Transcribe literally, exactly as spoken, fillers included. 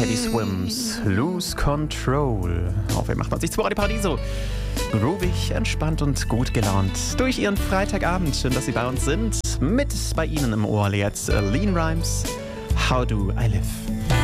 Teddy Swims, Lose Control. Auf wen macht man sich zu Radio Paradiso? Groovig, entspannt und gut gelaunt durch Ihren Freitagabend. Schön, dass Sie bei uns sind. Mit bei Ihnen im Ohr jetzt Lean Rhymes, How Do I Live?